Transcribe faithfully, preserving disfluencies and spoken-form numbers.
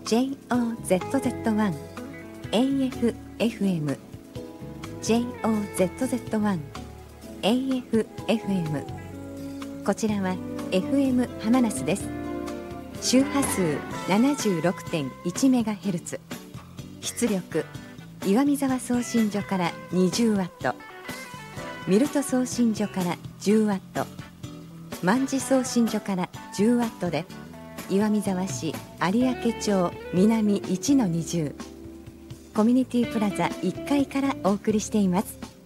ジェイオーゼットゼットワン エーエフエフエム ジェイオーゼットゼットワン エーエフエフエム こちらは エフエム 浜那須です。周波数 ななじゅうろくてんいちメガヘルツ、 出力岩見沢送信所からにじゅうワット、ミルト送信所からじゅうワット、万事送信所からじゅうワットで岩見沢市有明町南 いちのにじゅう コミュニティプラザいっかいからお送りしています。